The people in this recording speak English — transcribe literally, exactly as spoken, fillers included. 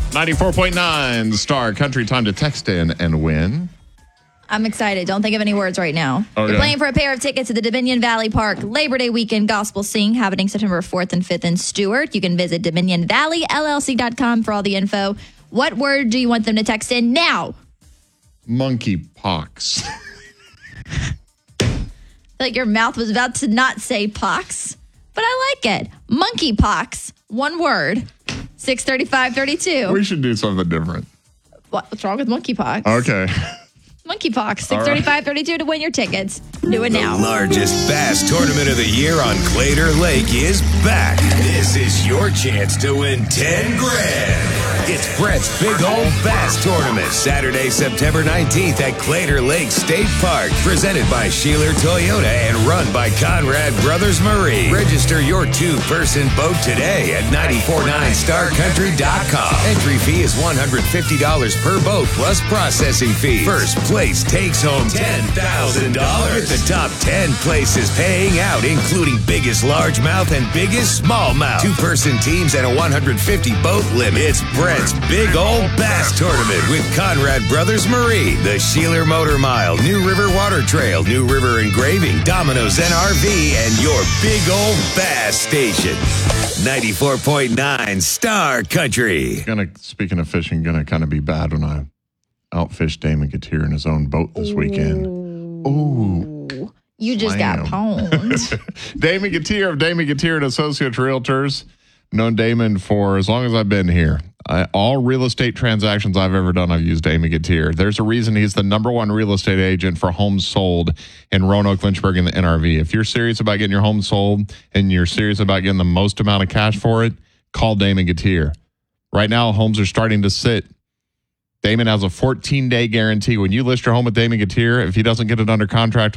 ninety-four point nine Star Country. Time to text in and win. I'm excited. Don't think of any words right now. Okay. You're playing for a pair of tickets to the Dominion Valley Park Labor Day Weekend Gospel Sing happening September fourth and fifth in Stewart. You can visit Dominion Valley L L C dot com for all the info. What word do you want them to text in now? Monkeypox. Like your mouth was about to not say pox, but I like it. Monkeypox. One word. six thirty-five thirty-two. We should do something different. What's wrong with monkeypox? Okay. Monkeypox. six thirty-five thirty-two to win your tickets. Do it now. The largest bass tournament of the year on Clater Lake is back. This is your chance to win ten grand. It's Brett's Big Old Bass Tournament, Saturday, September nineteenth at Clater Lake State Park. Presented by Sheeler Toyota and run by Conrad Brothers Marine. Register your two-person boat today at nine four nine star country dot com. Entry fee is one hundred fifty dollars per boat plus processing fees. First place takes home ten thousand dollars. With the top ten places paying out, including biggest largemouth and biggest smallmouth. Two-person teams and a one hundred fifty boat limit. It's Brett's Big Old Bass Tournament with Conrad Brothers Marine, the Sheeler Motor Mile, New River Water Trail, New River Engraving, Domino's N R V, and your Big Old Bass Station. ninety-four point nine Star Country. Gonna speaking of fishing, gonna kind of be bad when I outfish Damon Gatier in his own boat this weekend. Ooh. You just Slam. got pwned. Damon Gatier of Damon Gatier and Associates Realtors. Known Damon for as long as I've been here. I, all real estate transactions I've ever done, I've used Damon Gatier. There's a reason he's the number one real estate agent for homes sold in Roanoke, Lynchburg, and the N R V. If you're serious about getting your home sold and you're serious about getting the most amount of cash for it, call Damon Gatier. Right now, homes are starting to sit. Damon has a fourteen-day guarantee. When you list your home with Damon Gatier, if he doesn't get it under contract